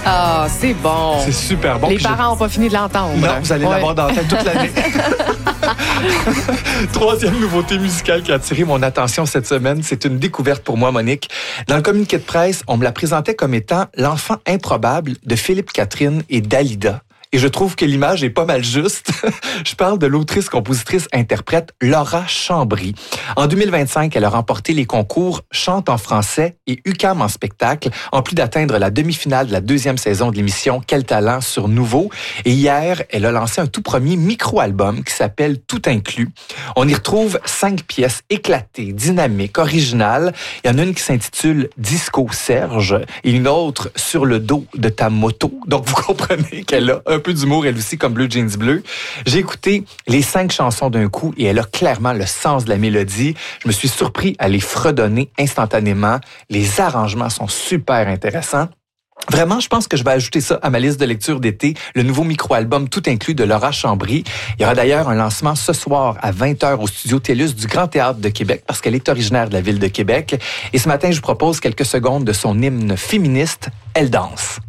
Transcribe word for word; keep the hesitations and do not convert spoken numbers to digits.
Ah, c'est bon. C'est super bon. Les Puis parents n'ont pas fini de l'entendre. Non, vous allez Ouais. l'avoir dans la tête toute l'année. Troisième nouveauté musicale qui a attiré mon attention cette semaine, c'est une découverte pour moi, Monique. Dans le communiqué de presse, on me la présentait comme étant l'enfant improbable de Philippe Catherine et Dalida. Et je trouve que l'image est pas mal juste. Je parle de l'autrice, compositrice, interprète Laura Chambry. En deux mille vingt-cinq, elle a remporté les concours Chante en français et U Q A M en spectacle, en plus d'atteindre la demi-finale de la deuxième saison de l'émission Quel talent sur Nouveau. Et hier, elle a lancé un tout premier micro-album qui s'appelle Tout inclus. On y retrouve cinq pièces éclatées, dynamiques, originales. Il y en a une qui s'intitule Disco Serge et une autre Sur le dos de ta moto. Donc, vous comprenez qu'elle a un peu d'humour, elle aussi, comme Bleu Jeans Bleu. J'ai écouté les cinq chansons d'un coup et elle a clairement le sens de la mélodie. Je me suis surpris à les fredonner instantanément. Les arrangements sont super intéressants. Vraiment, je pense que je vais ajouter ça à ma liste de lecture d'été, le nouveau micro-album Tout inclus de Laura Chambry. Il y aura d'ailleurs un lancement ce soir à vingt heures au studio TELUS du Grand Théâtre de Québec parce qu'elle est originaire de la ville de Québec. Et ce matin, je vous propose quelques secondes de son hymne féministe, Elle danse.